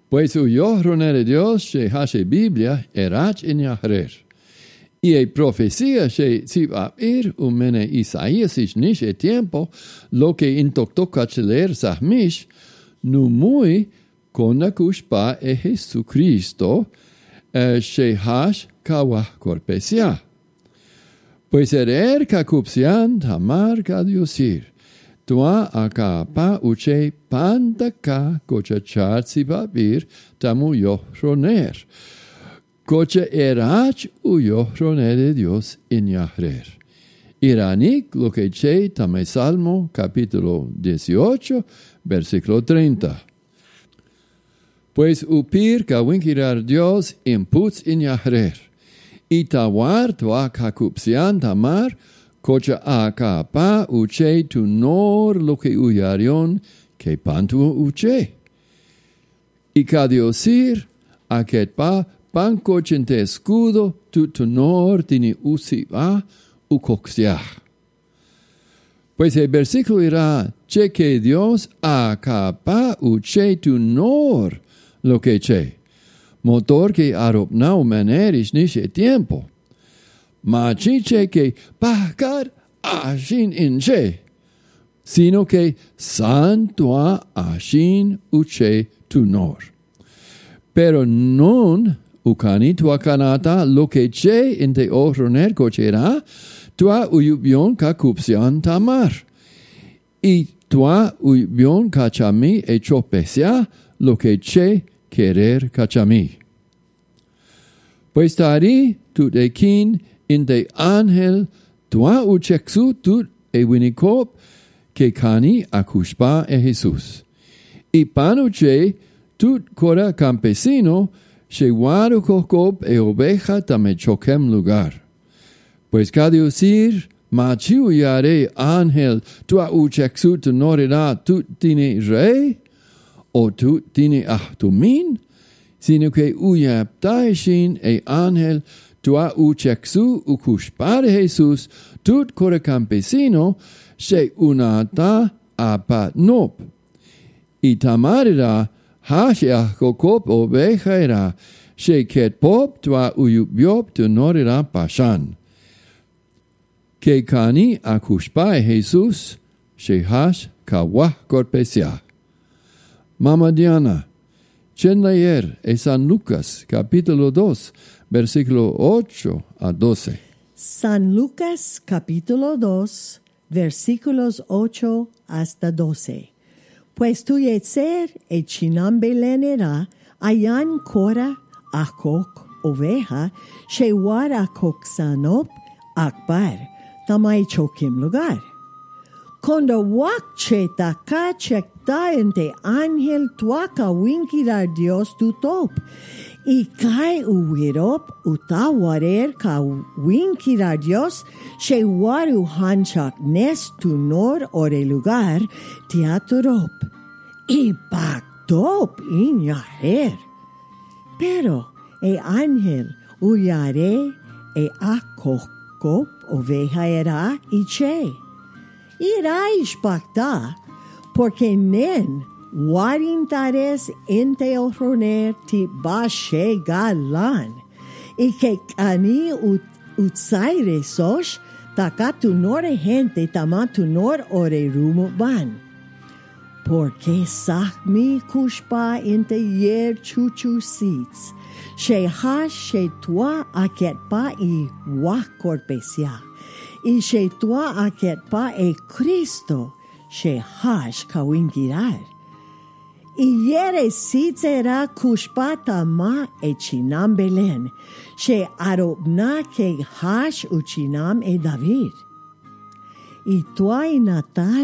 Pues uyo ronere Dios she hashe Biblia erach in yahrer. Y profecía she sivapir umene Isaías ish nish e tiempo lo que intoktokacheler sahmish numui konakushpa e Jesucristo she hash kawah korpesia. Pues kakupsian tamar kadiosir. Tua akapa uche pandaka kocha chartsi babir tamu yohroner. Kocha erach u yohroner de Dios in yahrer. Iranik lo que che tame Salmo capítulo 18 versículo 30. Pues upir kawinkirar Dios imputs in yahrer. Itawar tua kakupsian tamar kocha akapa uche tu nor lo que uyarion que pantu uche. Y kadiosir aketpa pankochente escudo tu nor tini usiva ukoxiah. Pues el versículo irá che que Dios akapa uche tu nor lo que che. Motor que aropnau manerish nishe tiempo. Ma chiche que pakar ashin inche, sino que santua ashin uche tunor. Pero non ukani tua kanata lo que che inte ohroner cochera, tua uyubion kakupsian tamar. Y tua uyubion kachami e chopesia lo que che querer kachami. Pues tari tut ekin in de ángel tua uchexu tut e winikop que cani akushpa e Jesús. Y panuche tut cora campesino she waru kokop e oveja tame chokem lugar. Pues kadiusir machiu yare ángel tua uchexu tu norira tut tini rey o tut tini ahtumin, sino que uyaptaishin e ángel tua uchexu ukushpare Jesús tut cora campesino she unata apa nop. Y tamarira hashia kokop ovejaira she ket pop tua uyubiop tu norira pashan. Que cani akushpae Jesús she hash kawah korpesia. Mama Diana, chen leer es San Lucas capítulo 2 versículo 8 a 12. San Lucas capítulo 2 versículos 8 hasta 12. Pues tu yetzer e chinam belenera ayan kora akok oveja shewar akok sanop akbar tamay chokim lugar. Kondo wak chetaka chekta ente ángel tuaka winkirar Dios tu top. Y kai uwirop utawarer ka winkirar Dios she waru hanchak nes tu nor ore lugar tiaturop. Y baktop in yarer. Pero e ángel uyare e akokop oveja era y che. Irá ishpakta, porque nen warintares ente ohroner ti bashe galan, y que cani utsaire sosh, takatu nore gente tamatu nor ore rumo ban. Porque sahmi kushpa ente yer chuchu sits, she hash she tua aketpa i wakorpesia. Y she tua aketpa e Cristo she hash kawingirar. Y yere sitzera kushpata ma e chinam belen she arobna ke hash uchinam e David. Y tua inata